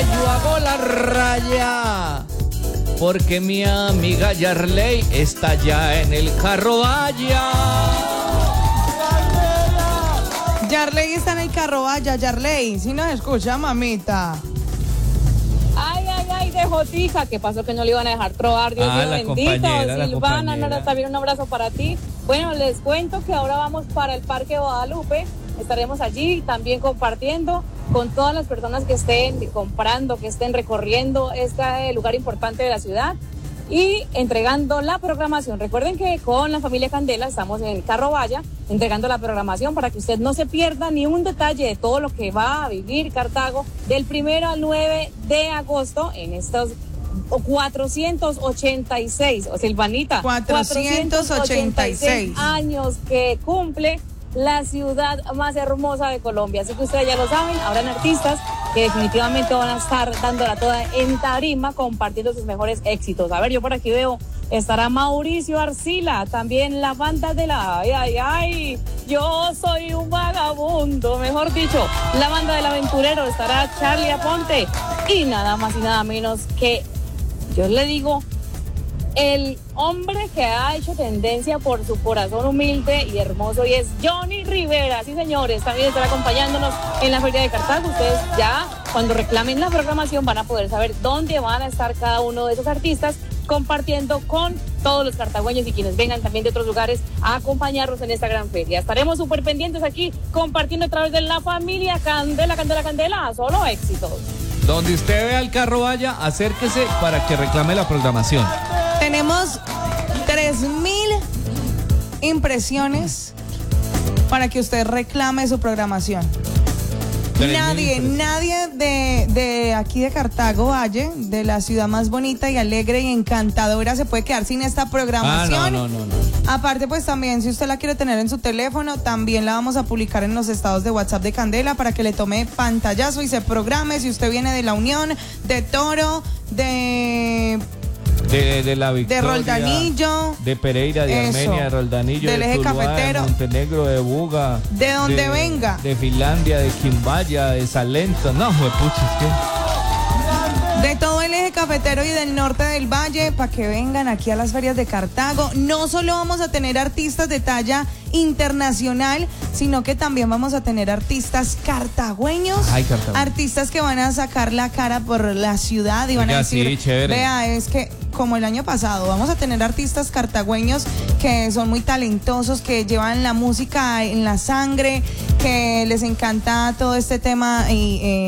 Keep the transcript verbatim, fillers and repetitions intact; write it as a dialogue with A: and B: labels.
A: yo hago la raya, porque mi amiga Yarley está ya en el carro vaya.
B: Yarley está en el carro vaya, Yarley, si nos escucha, mamita.
C: Ay, ay, ay, de Jotija, ¿qué pasó que no le iban a dejar trobar? Dios
A: Ah,
C: mío
A: la
C: bendito.
A: compañera, la
C: Silvana,
A: compañera.
C: Nora, también un abrazo para ti. Bueno, les cuento que ahora vamos para el Parque Guadalupe. Estaremos allí también compartiendo con todas las personas que estén comprando, que estén recorriendo este lugar importante de la ciudad y entregando la programación. Recuerden que con la familia Candela estamos en el Carro Vaya entregando la programación para que usted no se pierda ni un detalle de todo lo que va a vivir Cartago del primero al nueve de agosto en estos cuatrocientos ochenta y seis, o Silvanita,
B: cuatrocientos ochenta y seis
C: años que cumple la ciudad más hermosa de Colombia. Así que ustedes ya lo saben, habrán artistas que definitivamente van a estar dándola toda en tarima, compartiendo sus mejores éxitos. A ver, yo por aquí veo, estará Mauricio Arcila, también la banda de la... Ay, ay, ay, yo soy un vagabundo, mejor dicho, la banda del aventurero, estará Charlie Aponte y nada más y nada menos que, yo le digo, el hombre que ha hecho tendencia por su corazón humilde y hermoso y es Johnny Rivera. Sí, señores, también estará acompañándonos en la Feria de Cartago. Ustedes ya, cuando reclamen la programación, van a poder saber dónde van a estar cada uno de esos artistas compartiendo con todos los cartagüeños y quienes vengan también de otros lugares a acompañarnos en esta gran feria. Estaremos súper pendientes aquí compartiendo a través de la familia Candela, Candela, Candela. Solo éxitos.
A: Donde usted vea el carro vaya, acérquese para que reclame la programación.
B: Tenemos tres mil impresiones para que usted reclame su programación. Nadie, nadie de, de aquí de Cartago Valle, de la ciudad más bonita y alegre y encantadora, se puede quedar sin esta programación.
A: Ah, no, no, no, no.
B: Aparte, pues también, si usted la quiere tener en su teléfono, también la vamos a publicar en los estados de WhatsApp de Candela para que le tome pantallazo y se programe. Si usted viene de La Unión, de Toro, de...
A: De, de la Victoria,
B: de Roldanillo,
A: de Pereira, de
B: eso,
A: Armenia, de Roldanillo,
B: del
A: de
B: eje
A: Tuluá,
B: cafetero,
A: de Montenegro, de Buga,
B: de donde venga,
A: de Finlandia, de Quimbaya, de Salento, no, juepucha, es que...
B: de todo el eje cafetero y del norte del valle, para que vengan aquí a las ferias de Cartago. No solo vamos a tener artistas de talla internacional, sino que también vamos a tener artistas cartagüeños.
A: Ay, Cartago.
B: Artistas que van a sacar la cara por la ciudad y van
A: Oiga,
B: a decir,
A: sí, chévere.
B: vea, es que como el año pasado, vamos a tener artistas cartagüeños que son muy talentosos, que llevan la música en la sangre, que les encanta todo este tema y eh,